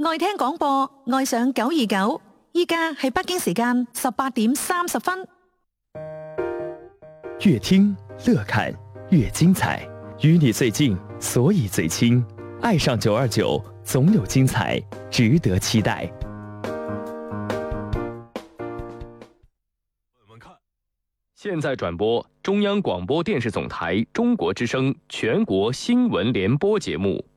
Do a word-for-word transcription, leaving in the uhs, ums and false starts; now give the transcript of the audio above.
愛聽廣播，愛上九二九。依家係北京時間十八點三十分。 越聽樂看越精彩，與你最近，所以最親。愛上九二九，總有精彩，值得期待。 現在轉播中央廣播電視總台中國之聲全國新聞聯播節目。